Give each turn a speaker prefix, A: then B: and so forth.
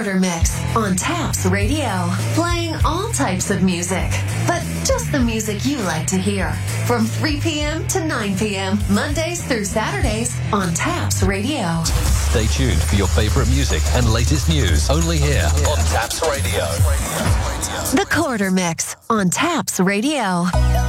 A: Quarter Mix on Taps Radio. Playing all types of music, but just the music you like to hear. From 3 p.m. to 9 p.m., Mondays through Saturdays on Taps Radio.
B: Stay tuned for your favorite music and latest news only here on Taps Radio.
A: The Quarter Mix on Taps Radio.